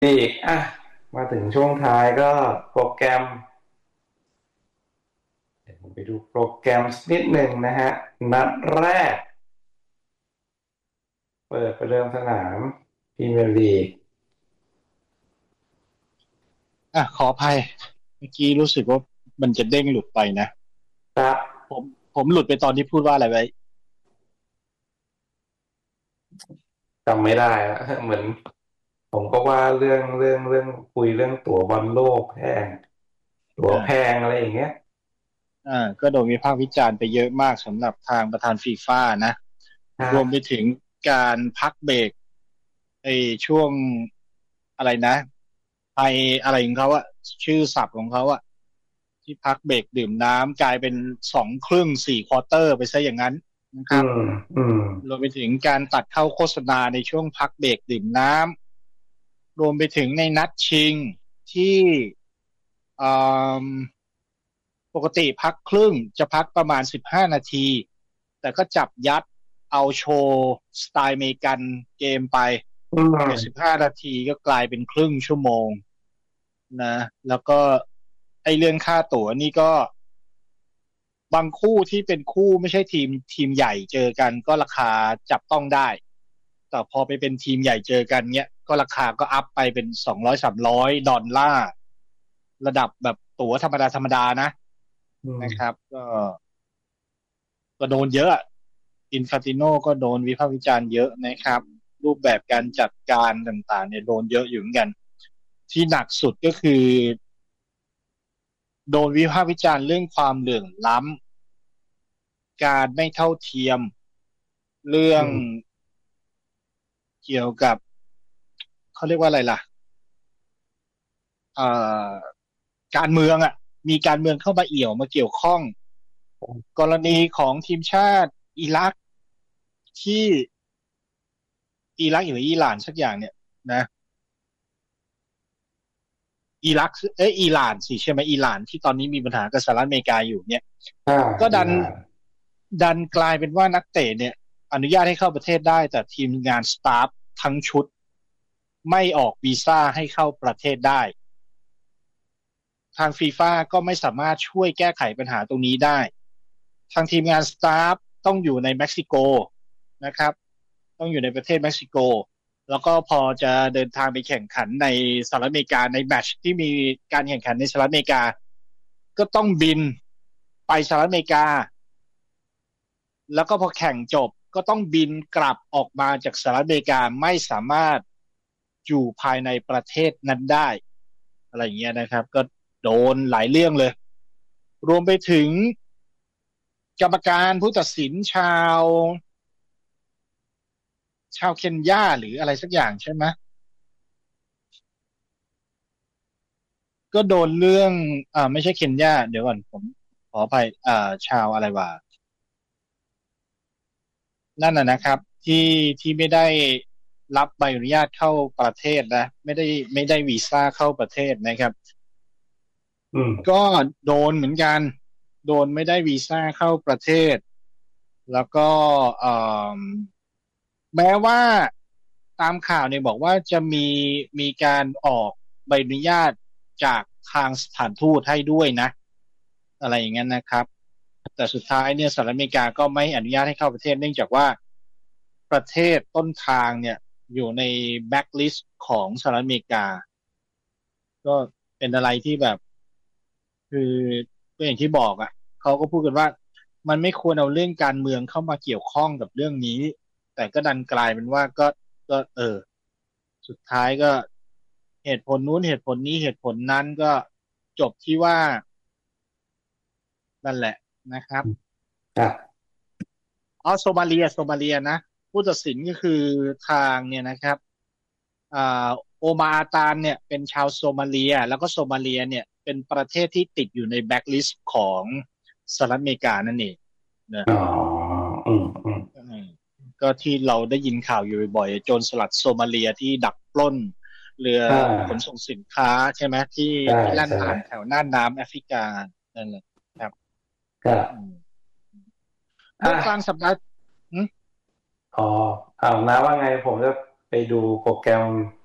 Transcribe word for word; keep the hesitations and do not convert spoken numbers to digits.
อีกอ่ะมาถึงช่วงท้ายก็โปรแกรมเดี๋ยวผมไปดูโปรแกรมนิดหนึ่งนะฮะนัดแรกเปิดประเดิมสนามพรีเมียร์ลีกอ่ะขออภัยเมื่อกี้รู้สึกว่ามันจะเด้งหลุดไปนะครับผมผมหลุดไปตอนที่พูดว่าอะไรไว้จำไม่ได้แล้วเหมือนผมก็ว่าเรื่องเรื่องเรื่องคุยเรื่องตั๋วบอลโลกแพงตั๋วแพอ่างอะไรอย่างเงี้ยอ่าก็โดนวิพากษ์วิจารณ์ไปเยอะมากสำหรับทางประธานฟีฟ่านะรวมไปครับถึงการพักเบรกไอ้ช่วงอะไรนะไออะไรของเขาอะชื่อศัพท์ของเขาอะที่พักเบรกดื่มน้ำกลายเป็นสองครึ่งสี่ควอเตอร์ไปซะอย่างนั้นนะครับอืมอืมรวมไปถึงการตัดเข้าโฆษณาในช่วงพักเบรกดื่มน้ำรวมไปถึงในนัดชิงที่ อ่าปกติพักครึ่งจะพักประมาณสิบห้านาทีแต่ก็จับยัดเอาโชว์สไตล์อเมริกันเกมไปอืเจ็ดสิบมห้านาทีก็กลายเป็นครึ่งชั่วโมงนะแล้วก็ไอ้เรื่องค่าตั๋วนี่ก็บางคู่ที่เป็นคู่ไม่ใช่ทีมทีมใหญ่เจอกันก็ราคาจับต้องได้แต่พอไปเป็นทีมใหญ่เจอกันเนี้ยก็ราคาก็อัพไปเป็นสองร้อยสามร้อยดอลลาร์ระดับแบบตั๋วธรรมดาธรรมดานะอืมนะครับก็ ก็โดนเยอะอินฟาติโนก็โดนวิพากษ์วิจารณ์เยอะนะครับรูปแบบการจัดการต่างๆเนี่ยโดนเยอะอยู่เหมือนกันที่หนักสุดก็คือโดนวิพากษ์วิจารณ์เรื่องความเหลื่อมล้ำการไม่เท่าเทียมเรื่องอืมเกี่ยวกับเขาเรียกว่าอะไรล่ะเอ่อการเมืองอ่ะมีการเมืองเข้ามาเอี่ยวมาเกี่ยวข้องกรณีของทีมชาติอิรักที่อิรักหรืออิหร่านสักอย่างเนี่ยนะ อิรักเอ้ยอิหร่านสิใช่ไหมอิหร่านที่ตอนนี้มีปัญหากับสหรัฐอเมริกาอยู่เนี่ยอ่าก็ดันอิหร่านดันกลายเป็นว่านักเตะเนี่ยอนุญาตให้เข้าประเทศได้แต่ทีมงานสตาฟทั้งชุดไม่ออกวีซ่าให้เข้าประเทศได้ทางฟีฟ่าก็ไม่สามารถช่วยแก้ไขปัญหาตรงนี้ได้ทางทีมงานสตาฟต้องอยู่ในเม็กซิโกนะครับต้องอยู่ในประเทศเม็กซิโกแล้วก็พอจะเดินทางไปแข่งขันในสหรัฐอเมริกาในแมตช์ที่มีการแข่งขันในสหรัฐอเมริกาก็ต้องบินไปสหรัฐอเมริกาแล้วก็พอแข่งจบก็ต้องบินกลับออกมาจากสหรัฐอเมริกาไม่สามารถอยู่ภายในประเทศนั้นได้อะไรอย่างเงี้ยนะครับก็โดนหลายเรื่องเลยรวมไปถึงกรรมการผู้ตัดสินชาวชาวเคนยาหรืออะไรสักอย่างใช่ไหม ก็โดนเรื่องอ่าไม่ใช่เคนยาเดี๋ยวก่อนผมขออภัยอ่าชาวอะไรวะนั่นน่ะนะครับที่ที่ไม่ได้รับใบอนุญาตเข้าประเทศนะไม่ได้ไม่ได้วีซ่าเข้าประเทศนะครับอืมก็โดนเหมือนกันโดนไม่ได้วีซ่าเข้าประเทศแล้วก็เอ่อแม้ว่าตามข่าวเนี่ยบอกว่าจะมีมีการออกใบอนุญาตจากทางสถานทูตให้ด้วยนะอะไรอย่างนั้นนะครับ แต่สุดท้ายเนี่ยสหรัฐอเมริกาก็ไม่อนุญาตให้เข้าประเทศเนื่องจากว่าประเทศต้นทางเนี่ยอยู่ในแบ็กลิสต์ของสหรัฐอเมริกาก็เป็นอะไรที่แบบคือก็อย่างที่บอกอ่ะเขาก็พูดกันว่ามันไม่ควรเอาเรื่องการเมืองเข้ามาเกี่ยวข้องกับเรื่องนี้แต่ก็ดันกลายเป็นว่าก็ก็เออสุดท้ายก็เหตุผลนู้นเหตุผลนี้เหตุผลนั้นก็จบที่ว่านั่นแหละนะครับครับอ๋อโซมาเลียโซมาเลียนะผู้ตัดสินก็คือทางเนี่ยนะครับอ่าโอมาอาตานเนี่ยเป็นชาวโซมาเลียแล้วก็โซมาเลียเนี่ยเป็นประเทศที่ติดอยู่ในแบ็คลิสต์ของสหรัฐอเมริกานั่นเองนะอ๋ออืมอืมอืมก็ที่เราได้ยินข่าวอยู่บ่อยๆโจรสลัดโซมาเลียที่ดักปล้นเรืออ่ขนส่งาสินค้าใช่ไหมที่ใช่ที่แล่นใช่ผ่านแถวน่านน้ำแอฟริกานั่นแหละครับก็อืมอ่ะเมื่อกลางสัปดาห์อ๋ออ้าวนะว่าไงผมจะไปดูโปรแกรม